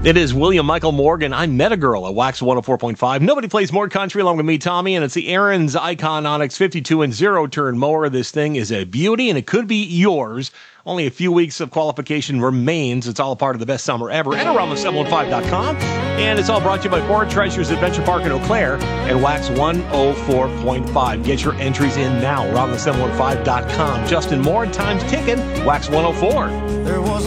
It is William Michael Morgan. I Met a Girl at Wax 104.5. Nobody plays more country along with me, Tommy, and it's the Aaron's Icon Onyx 52 and 0-turn mower. This thing is a beauty, and it could be yours. Only a few weeks of qualification remains. It's all a part of the best summer ever at around715.com. And it's all brought to you by Ford Treasures Adventure Park in Eau Claire and Wax 104.5. Get your entries in now, around715.com. Justin Moore, time's ticking, Wax 104.